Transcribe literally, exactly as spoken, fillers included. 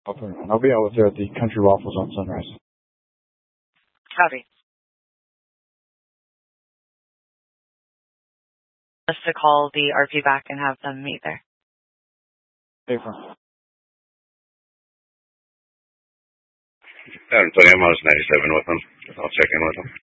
And I'll be out with her at the Country Waffles on Sunrise. Copy. Just to call the R P back and have them meet there. April. I'm putting him on ninety-seven with him. I'll check in with him.